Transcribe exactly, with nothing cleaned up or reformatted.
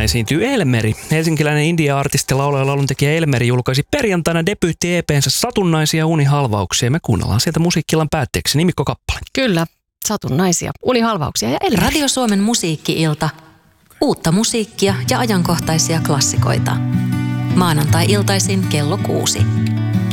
esiintyy Elmeri. Helsinkiläinen indie-artisti, laulaja ja lauluntekijä Elmeri julkaisi perjantaina debyytti-E P:nsä Satunnaisia unihalvauksia. Me kuunnellaan sieltä musiikkilan päätteeksi nimikkokappale. Kyllä, satunnaisia unihalvauksia ja Elmeri. Radio Suomen musiikki-ilta. Uutta musiikkia ja ajankohtaisia klassikoita. Maanantai-iltaisin kello kuusi.